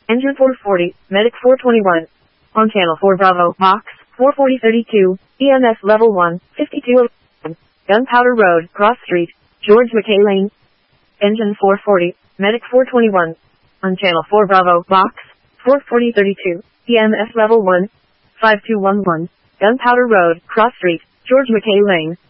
Engine 440, Medic 421. On Channel 4 Bravo, Box 44032, EMS Level 1, 5211. Gunpowder Road, Cross Street, George McKay Lane. Engine 440, Medic 421. On Channel 4 Bravo, Box 44032, EMS Level 1, 5211. Gunpowder Road, Cross Street, George McKay Lane.